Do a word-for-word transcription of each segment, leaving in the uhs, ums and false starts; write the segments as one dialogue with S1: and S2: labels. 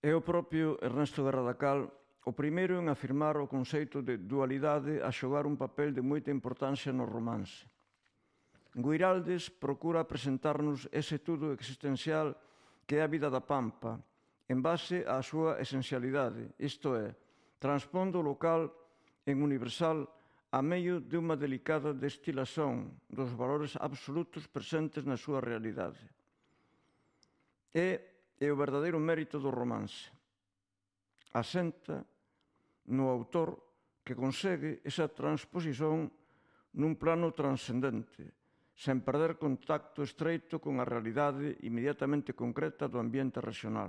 S1: É o propio Ernesto Garradacal o primeiro en afirmar o conceito de dualidade a xogar un papel de moita importancia no romance. Guiraldes procura presentarnos ese todo existencial que é a vida da Pampa, en base á súa esencialidade, isto é, transpondo o local en universal a medio de unha delicada destilación dos valores absolutos presentes na súa realidade. É, é o verdadeiro mérito do romance. Asenta no autor que consegue esa transposición nun plano transcendente, sen perder contacto estreito con a realidade inmediatamente concreta do ambiente regional.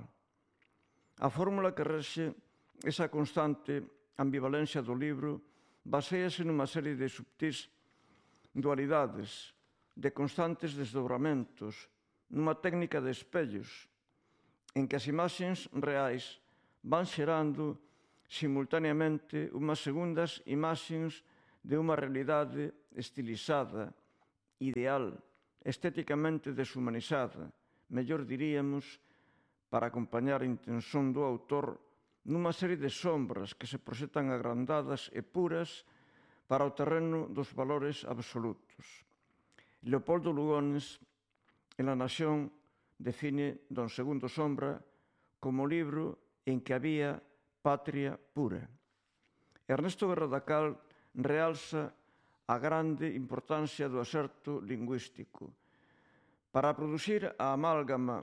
S1: A fórmula que rexe esa constante ambivalencia do libro baséase nunha serie de subtís dualidades, de constantes desdobramentos, nunha técnica de espellos, en que as imaxes reais van xerando simultaneamente unhas segundas imaxes de unha realidade estilizada, ideal, estéticamente deshumanizada, mellor diríamos, para acompañar a intención do autor nunha serie de sombras que se proxectan agrandadas e puras para o terreno dos valores absolutos. Leopoldo Lugones, en La Nación, define Don Segundo Sombra como libro en que había patria pura. Ernesto Garradacal realza a grande importancia do acerto lingüístico. Para producir a amálgama,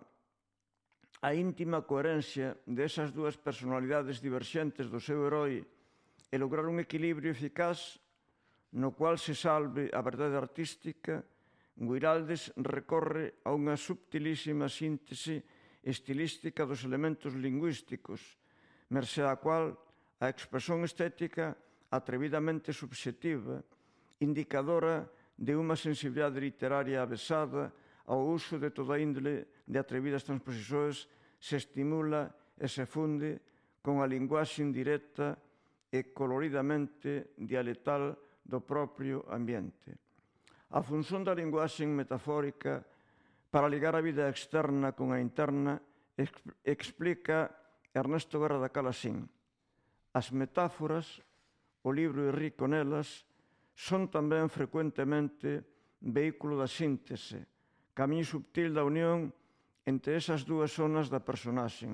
S1: a íntima coherencia desas dúas personalidades diverxentes do seu heroi e lograr un equilibrio eficaz no cual se salve a verdade artística, Guiraldes recorre a unha subtilísima síntese estilística dos elementos lingüísticos, mercé a cual a expresión estética atrevidamente subxetiva, indicadora de unha sensibilidade literaria avesada ao uso de toda índole de atrevidas transposicións, se estimula e se funde con a linguaxe indirecta e coloridamente dialectal do propio ambiente. A función da linguaxe metafórica para ligar a vida externa con a interna explica Ernesto Garradacal así. As metáforas, o libro é rico nelas, son tamén frecuentemente vehículo da síntese, camiño subtil da unión entre esas dúas zonas da personaxe.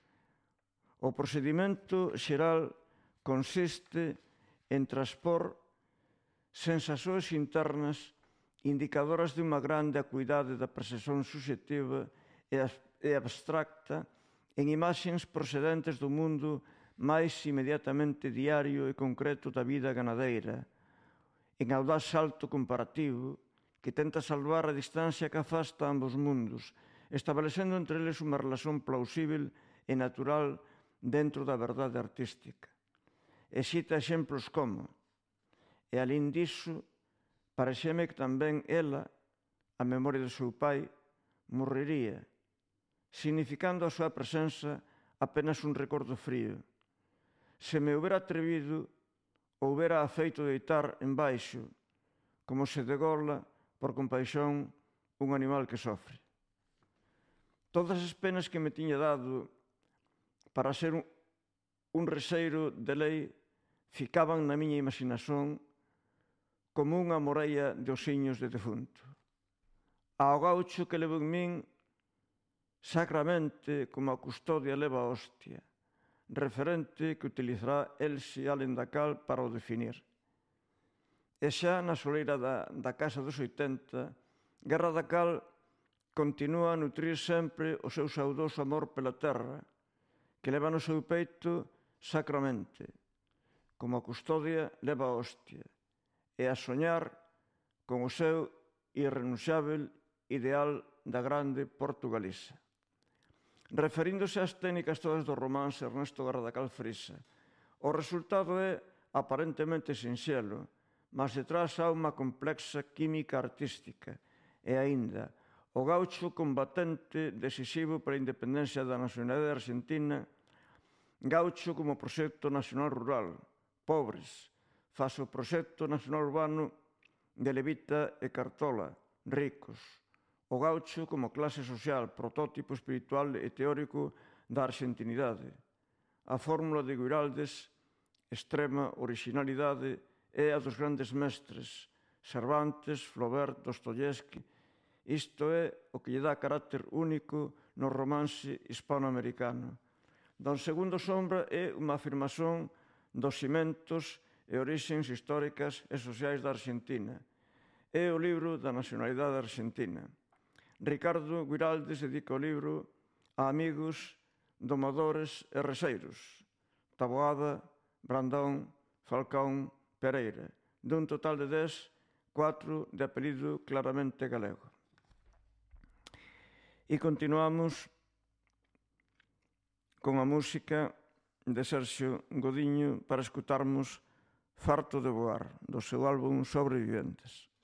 S1: O procedimento xeral consiste en transpor sensacións internas indicadoras de unha grande acuidade da percepción subxectiva e abstracta en imaxes procedentes do mundo máis inmediatamente diario e concreto da vida ganadeira, en audaz salto comparativo que tenta salvar a distancia que afasta ambos mundos, establecendo entre eles unha relación plausível e natural dentro da verdade artística. E cita exemplos como: e alén diso, pareceme que tamén ela, a memoria do seu pai, morrería, significando a súa presenza apenas un recordo frío. Se me houbera atrevido, houbera afeito deitar embaixo, como se degola por compaixón un animal que sofre. Todas as penas que me tiña dado para ser un, un reseiro de lei ficaban na miña imaginación como unha morella de osiños de defunto. Ao gaucho que levo en min, sacramente como a custodia leva a hostia, referente que utilizará Elxe Alén da Cal para o definir. E xa na soleira da, da casa dos oitenta, Garradacal continúa a nutrir sempre o seu saudoso amor pela terra, que leva no seu peito sacramente, como a custodia leva a hostia, e a soñar con o seu irrenunciável ideal da grande portugalesa. Referíndose ás técnicas todas do romance, Ernesto Garradacal frisa: o resultado é aparentemente sinxelo, mas detrás há unha complexa química artística, e aínda o gaucho combatente decisivo para a independencia da nacionalidade argentina, gaucho como proxecto nacional rural, pobres, faz o proxecto nacional urbano de Levita e Cartola, ricos, o gaucho como clase social, protótipo espiritual e teórico da arxentinidade. A fórmula de Guiraldes, extrema originalidade, é a dos grandes mestres, Cervantes, Flaubert, Dostoyevsky. Isto é o que lle dá carácter único no romance hispanoamericano. Don Segundo Sombra é unha afirmación dos cimentos e orixens históricas e sociais da Arxentina. É o libro da nacionalidade arxentina. Ricardo Guiraldes dedica o libro a amigos, domadores e rexeiros, Taboada, Brandón, Falcón, Pereira. Dun total de dez, cuatro de apelido claramente galego. E continuamos con a música de Sergio Godiño para escutarmos Farto de voar, do seu álbum Sobreviventes.